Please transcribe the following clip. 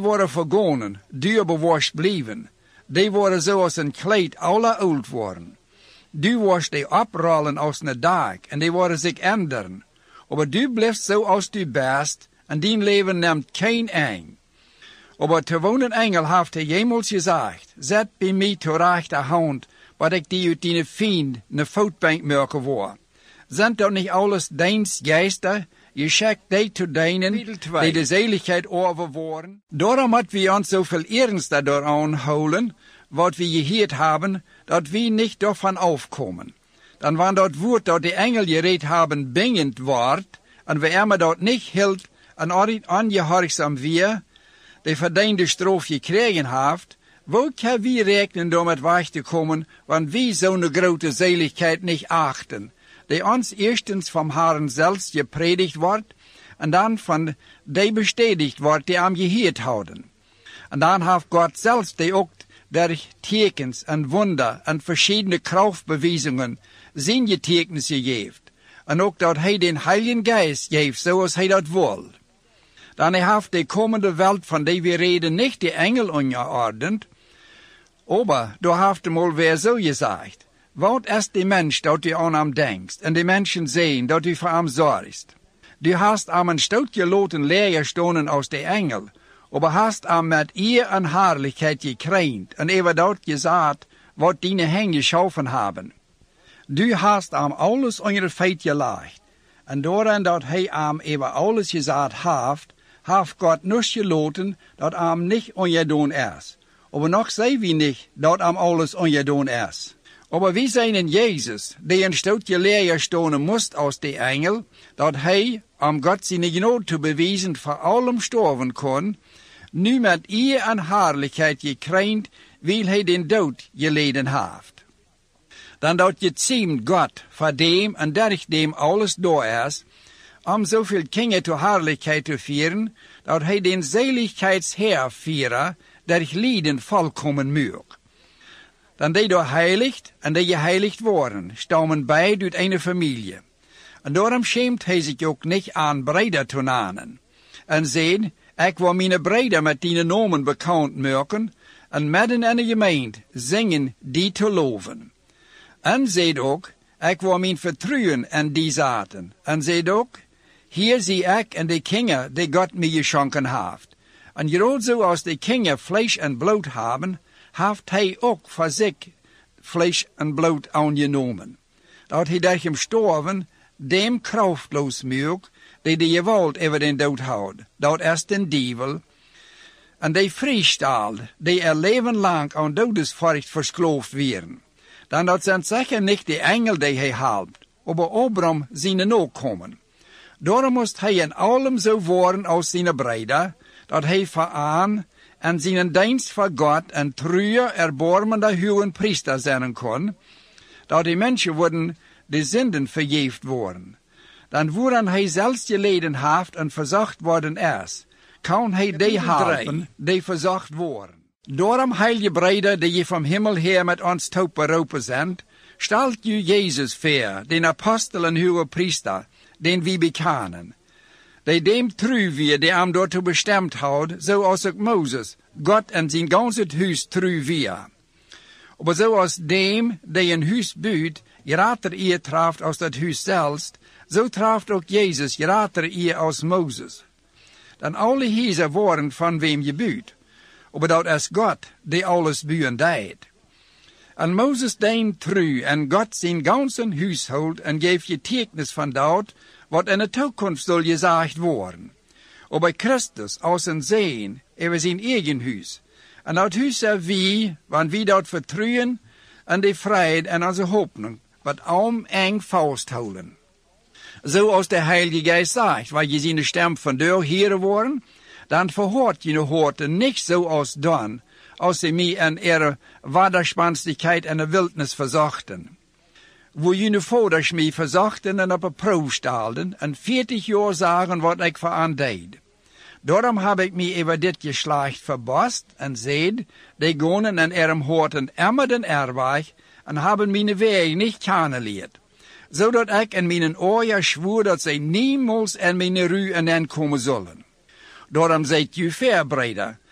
worden vergonen, du bewust blijven. Die worden zoals een kleed alle oud worden. Du worst die oprollen als een dag, en die worden zich ändern. Maar du blijft zoals du best, en dien leven neemt geen eind. Maar te wonen engel heeft hij jemals gezegd, zet bij mij ter rechterhand, wat ik die uit die vriend ne voetbank maken word. Zijn dat niet alles deins geesten? Je schickt die te denen, die de zeligheid overworen. Daarom had we ons zoveel ernster daaraan houden, wat we gehoord hebben, dat we niet daarvan afkomen. Dan wanneer dat woord dat de engel gereed hebben bingend wordt, en we hem dat niet hield, en ongehoorzaam weer, de verdiende straf gekregen heeft, hoe kan we rekenen door met weg te komen, want we zo'n grote zeligheid niet achten, die ons eerstens van Herren zelfs gepredigt wordt, en dan van die bestätigt wordt die hem gehoord houden. En dan heeft God zelfs die ook durch tekens en wunder en verschiedene krachtbewijzingen zijn getekenissen geeft. En ook dat hij den Heiligen Geist geeft, zoals hij dat wil. Dan heeft de komende welt van die we reden niet de engel onderordend, aber daar heeft hem alweer zo gezegd. Wat is de mens dat u aan hem denkt, en de mensen zien dat u voor hem zorgt? Du hast hem een stootje laten leer stonen als de engel, aber hast hem met eer en herrlichheid gekrenkt, en even dat gezegd, wat die hen geschaffen hebben. Du hast hem alles onder feit gelegd, en doordat dat hij hem even alles gezegd heeft God niet gelaten dat hem niet ongedaan is. Aber nog zei we niet dat hem alles ongedaan is. Aber we zijn in Jezus, die een stootje leer stonen moest als de engel, dat hij, om God zijn genade te bewijzen, voor allem sterven kon, nu met eer en herrlichheid gekrenkt, wil hij den dood geleden heeft. Dan dat je ziemt God, voor dem en durch dem alles door is, om zoveel dingen te herrlichheid te vieren, dat hij den zeligheidsheer vieren, durch Lieden volkomen moet. Dan die door heiligt en die geheiligd worden, stammen beide uit een familie. En daarom schaamt hij zich ook niet aan breder te namen. En zei, ik wil mijn breder met die namen bekend maken, en midden in de gemeente zingen die te loven. En zei ook, ik wil mijn vertrouwen in die zaten. En zei ook, hier zie ik en de kinderen die God mij geschonken heeft. En gerade zoals de kinderen vlees en bloed hebben, heeft hij ook voor zich vlees en bloed aangenomen. Dat hij durch hem sterven dem krachtloos maakt, die de geweld over den dood houdt. Dat is den duivel. En die vrijstaat, die leven lang aan dodesvrucht verskloofd werden. Dan dat zijn zeker niet de engel die hij helpt, maar Abraham zijn nakomen. Daarom moest hij in allem zo worden als zijn breder, dat hij vooraan en zijn dienst voor God een trouwe, erbarmende hoge priester zijn kon, dat die mensen worden de zinden vergeefd worden. Dan worden hij zelfs geleden heeft en verzacht worden is, kan hij die helpen die verzacht worden. Daarom, heilige breder, die je van hemel her met ons toep beroepen zijn, stelt je Jezus voor, den apostel en hoge priester, den we bekennen. Die dem trouw weer, die hem daartoe bestemd houdt, zoals ook Mozes, God en zijn ganse huis trouw weer. Maar zoals dem, die een huis bouwt, greater eer treft als dat huis zelfs, zo treft ook Jezus greater eer als Mozes. Dan alle huizen worden van wem gebouwd, maar dat is God, die alles bouwen deed. En Mozes deed trouw en God zijn ganse huishold en geeft je tekenis van dat, wat in de toekomst zal gezegd worden. Maar Christus als een zeen over zijn eigen huis. En dat huis is wie, want wie dat vertrouwen en de vrijheid en onze hoopning, wat om eng vasthouden. Zoals de Heilige Geest zegt, waar je zijn stem van deur heren worden, dan verhoort je hoorten niet zoals dan, als ze mij in ihre waderspannigheid en de wildnis verzachten. Wo je vaders mij verzachten en op een proef stelden, en 40 jaar zagen wat ik voor aan deed. Daarom heb ik mij over dit geslacht verbaasd en zeid, die gonen en ihrem hoorten immer den erweg en hebben mijn weg niet kennenleerd. Zodat ik in mijn oren schwoer dat zij niemals in mijn ruw en komen zullen. Daarom zijt u fair, breder,